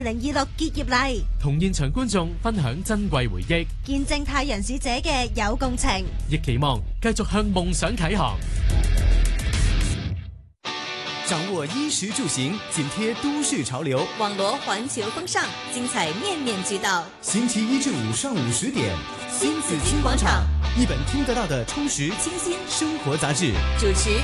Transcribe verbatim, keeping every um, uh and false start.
零二六結業禮， 同現場觀眾分享珍貴回憶， 見證太陽使者嘅有共情， 亦期望繼續向夢想啟航。 掌握衣食住行，緊貼都市潮流， 網羅環球風尚，精彩面面俱到。 星期一至五上午十點， 新紫荊廣場， 一本聽得到的充實清新生活雜誌， 主持